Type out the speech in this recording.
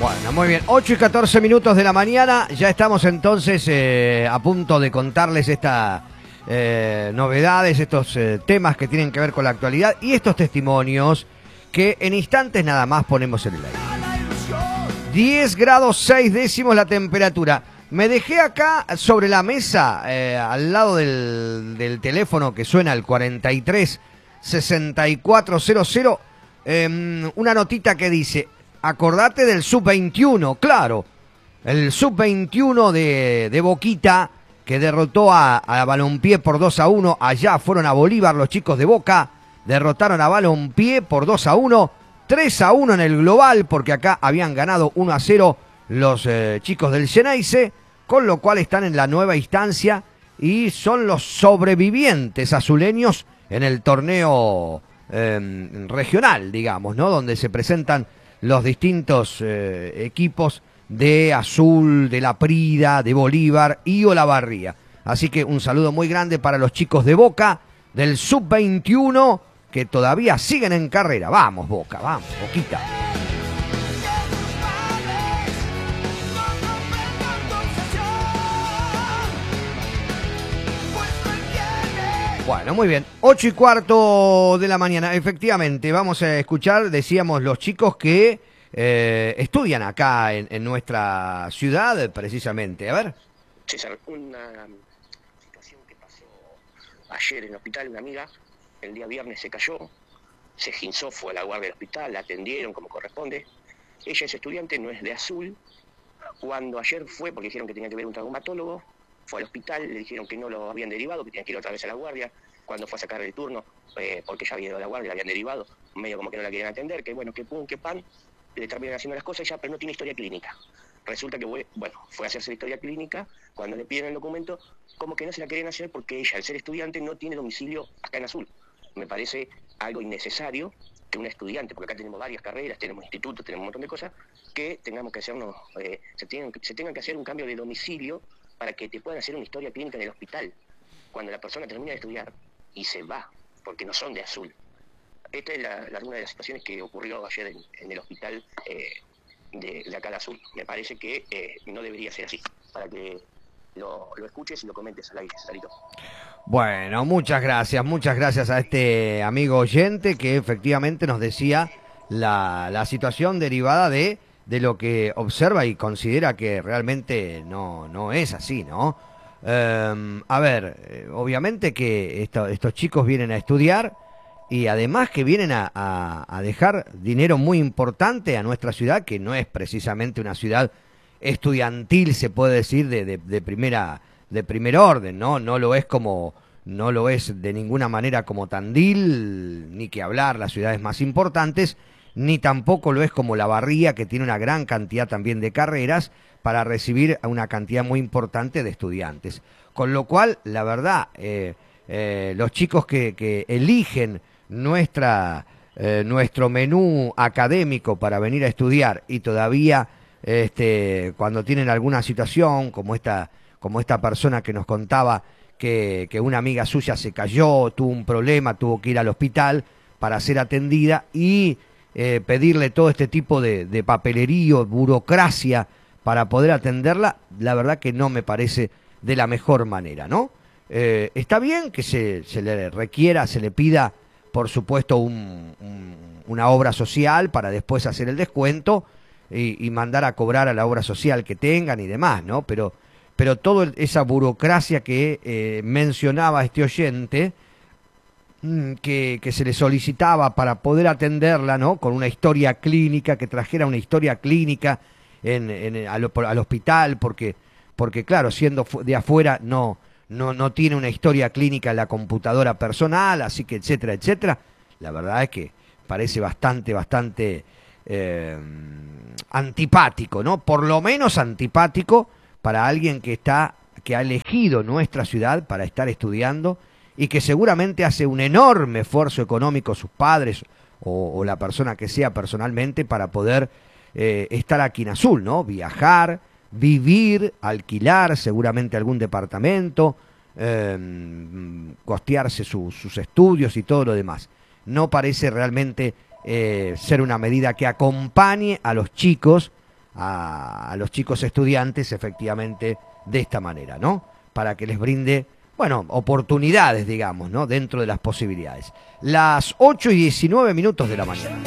Bueno, muy bien. 8:14 de la mañana. Ya estamos entonces a punto de contarles estas novedades, estos temas que tienen que ver con la actualidad y estos testimonios que en instantes nada más ponemos en el aire. 10 grados 6 décimos la temperatura. Me dejé acá sobre la mesa, al lado del teléfono que suena el 43 6400, una notita que dice: acordate del Sub-21, claro, el Sub-21 de Boquita, que derrotó a Balompié por 2-1, allá fueron a Bolívar los chicos de Boca, derrotaron a Balompié por 2-1, 3-1 en el global, porque acá habían ganado 1-0 los chicos del Xeneize, con lo cual están en la nueva instancia y son los sobrevivientes azuleños en el torneo regional, digamos, ¿no? Donde se presentan los distintos equipos de Azul, de La Prida, de Bolívar y Olavarría. Así que un saludo muy grande para los chicos de Boca, del Sub-21, que todavía siguen en carrera. Vamos, Boca, vamos, Boquita. Bueno, muy bien. 8:15 de la mañana. Efectivamente, vamos a escuchar, decíamos, los chicos que estudian acá en nuestra ciudad, precisamente. A ver. César, una situación que pasó ayer en el hospital, una amiga, el día viernes se cayó, se esguinzó, fue a la guardia del hospital, la atendieron como corresponde. Ella es estudiante, no es de Azul. Cuando ayer fue, porque dijeron que tenía que ver un traumatólogo, fue al hospital, le dijeron que no lo habían derivado, que tenía que ir otra vez a la guardia. Cuando fue a sacar el turno, porque ya había ido a la guardia, la habían derivado, medio como que no la querían atender, que bueno, que pum, que pan, le terminan haciendo las cosas ya, pero no tiene historia clínica. Resulta que fue a hacerse la historia clínica, cuando le piden el documento, como que no se la querían hacer porque ella, al ser estudiante, no tiene domicilio acá en Azul. Me parece algo innecesario que un estudiante, porque acá tenemos varias carreras, tenemos institutos, tenemos un montón de cosas, que tengamos que hacernos, se tengan que hacer un cambio de domicilio para que te puedan hacer una historia clínica en el hospital, cuando la persona termina de estudiar y se va, porque no son de Azul. Esta es una de las situaciones que ocurrió ayer en el hospital de acá de Azul. Me parece que no debería ser así, para que lo escuches y lo comentes al aire, Cesarito. Bueno, muchas gracias a este amigo oyente que efectivamente nos decía la situación derivada de lo que observa y considera que realmente no es así, ¿no? A ver, obviamente que estos chicos vienen a estudiar y además que vienen a dejar dinero muy importante a nuestra ciudad, que no es precisamente una ciudad estudiantil, se puede decir, de primer orden, ¿no? No lo es de ninguna manera como Tandil, ni que hablar, las ciudades más importantes, ni tampoco lo es como Olavarría, que tiene una gran cantidad también de carreras para recibir a una cantidad muy importante de estudiantes. Con lo cual, la verdad, los chicos que eligen nuestro menú académico para venir a estudiar y todavía cuando tienen alguna situación como esta persona que nos contaba que una amiga suya se cayó, tuvo un problema, tuvo que ir al hospital para ser atendida y pedirle todo este tipo de papelerío, burocracia para poder atenderla, la verdad que no me parece de la mejor manera, ¿no? Está bien que se le requiera, se le pida, por supuesto, una obra social para después hacer el descuento y mandar a cobrar a la obra social que tengan y demás, ¿no? Pero toda esa burocracia que mencionaba este oyente, que se le solicitaba para poder atenderla, ¿no? Con una historia clínica, que trajera una historia clínica al hospital, porque claro, siendo de afuera no tiene una historia clínica en la computadora personal, así que etcétera, etcétera. La verdad es que parece bastante antipático, ¿no? Por lo menos antipático para alguien que ha elegido nuestra ciudad para estar estudiando y que seguramente hace un enorme esfuerzo económico sus padres o la persona que sea personalmente para poder estar aquí en Azul, ¿no? Viajar, vivir, alquilar seguramente algún departamento, costearse sus estudios y todo lo demás. No parece realmente ser una medida que acompañe a los chicos a los chicos estudiantes efectivamente de esta manera, ¿no? Para que les brinde, bueno, oportunidades, digamos, ¿no? Dentro de las posibilidades. Las 8:19 de la mañana.